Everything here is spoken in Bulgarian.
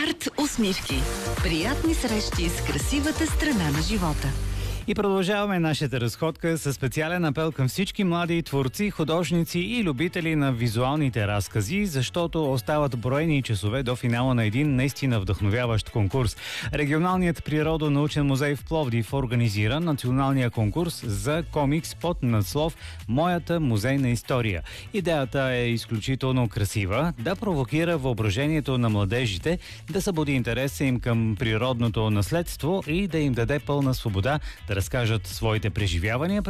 Арт усмивки. Приятни срещи с красивата страна на живота. И продължаваме нашата разходка със специален апел към всички млади творци, художници и любители на визуалните разкази, защото остават броени часове до финала на един наистина вдъхновяващ конкурс. Регионалният природонаучен музей в Пловдив организира националния конкурс за комикс под надслов «Моята музейна история». Идеята е изключително красива, да провокира въображението на младежите, да събуди интереса им към природното наследство и да им даде пълна свобода да разкажат своите преживявания